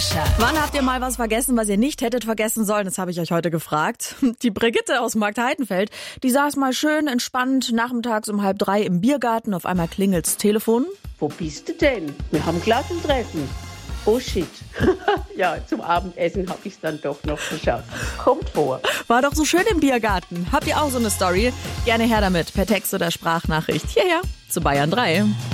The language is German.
Natascha. Wann habt ihr mal was vergessen, was ihr nicht hättet vergessen sollen? Das habe ich euch heute gefragt. Die Brigitte aus Marktheitenfeld, die saß mal schön entspannt nachmittags um 2:30 im Biergarten. Auf einmal klingelt's Telefon. Wo bist du denn? Wir haben Klassentreffen. Oh shit. Ja, zum Abendessen habe ich es dann doch noch geschafft. Kommt vor. War doch so schön im Biergarten. Habt ihr auch so eine Story? Gerne her damit, per Text oder Sprachnachricht. Hierher zu Bayern 3.